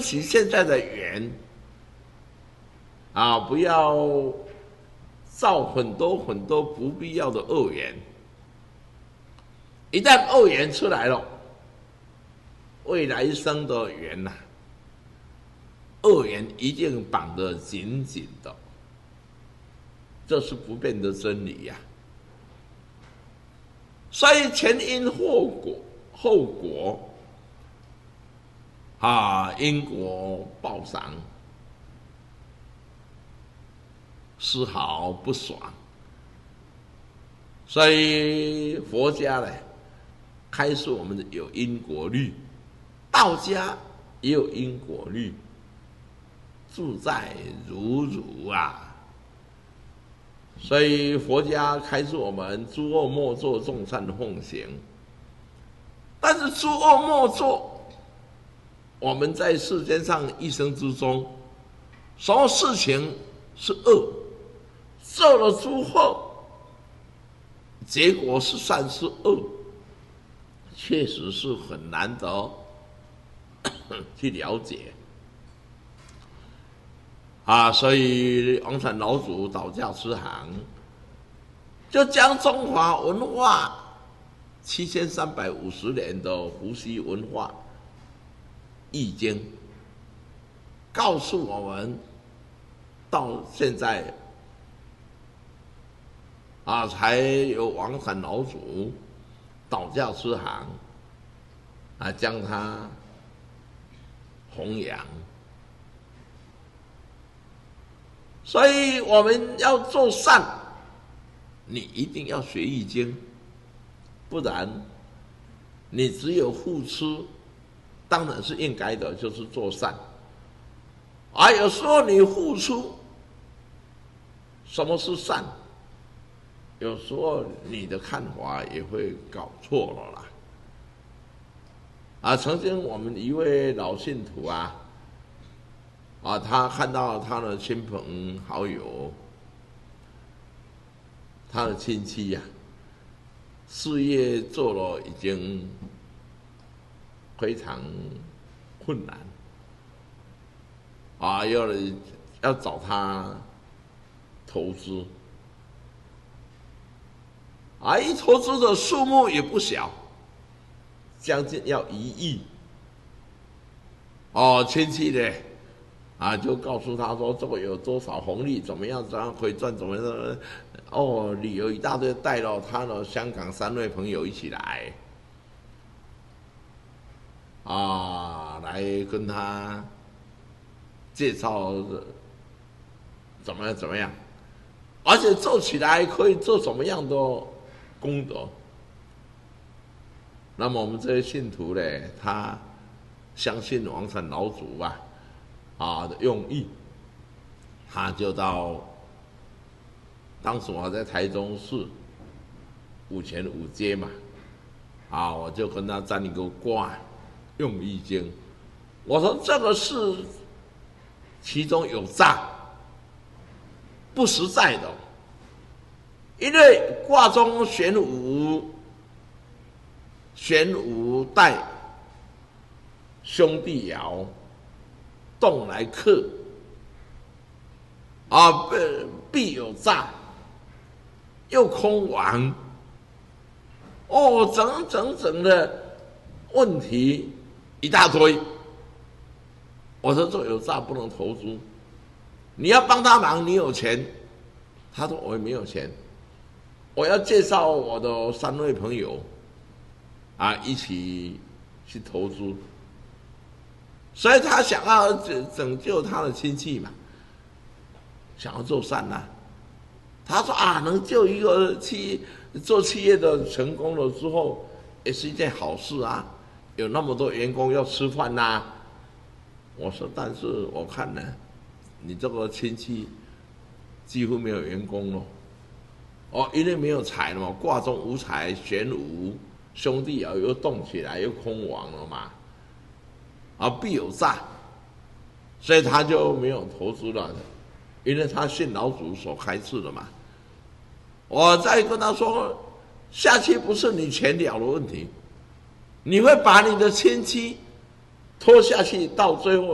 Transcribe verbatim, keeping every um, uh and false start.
惜现在的缘啊，不要造很多很多不必要的恶缘。一旦恶缘出来了，未来生的缘呐、啊，恶缘一定绑得紧紧的，这是不变的真理呀、啊。所以前因后果，后果啊，因果报赏，丝毫不爽。所以佛家呢，开示我们有因果律，道家也有因果律，自在如如啊。所以佛家开示我们诸恶莫作，众善奉行。但是诸恶莫作，我们在世间上一生之中，什么事情是恶，做了诸恶，结果是善是恶，确实是很难得去了解啊。所以王禅老祖导教师行就将中华文化七千三百五十年的伏羲文化易经告诉我们，到现在啊，才有王禅老祖导教师行啊，将它弘扬。所以我们要做善，你一定要学易经，不然你只有付出，当然是应该的，就是做善。而有时候你付出，什么是善？有时候你的看法也会搞错了啦。啊，曾经我们一位老信徒啊，啊，他看到他的亲朋好友，他的亲戚呀、啊，事业做了已经非常困难，啊，要要找他投资。啊，一投资的数目也不小，将近要一亿。哦，亲戚呢，啊，就告诉他说这个有多少红利，怎么样，怎样可以赚，怎么样？哦，理由一大堆，带了他的香港三位朋友一起来，啊，来跟他介绍怎么样怎么样，而且做起来可以做什么样的功德。那么我们这些信徒呢，他相信王禅老祖啊啊的用意，他就到当时我在台中市五权五街嘛，啊，我就跟他占一个卦，用易经。我说这个是其中有诈，不实在的。因为卦中玄武，玄武带兄弟爻动来克，啊，必有诈，又空亡，哦，整整整的问题一大堆。我说这有诈不能投资，你要帮他忙，你有钱，他说我也没有钱。我要介绍我的三位朋友啊，一起去投资，所以他想要拯救他的亲戚嘛，想要做善呐、啊。他说啊，能救一个企做企业的成功了之后，也是一件好事啊。有那么多员工要吃饭呐、啊。我说，但是我看呢，你这个亲戚几乎没有员工了。哦，因为没有财了嘛，卦中无财，玄武兄弟爻又动起来，又空亡了嘛，啊，必有诈，所以他就没有投资了，因为他信老祖所开示的嘛。我再跟他说，下去不是你钱了的问题，你会把你的亲戚拖下去，到最后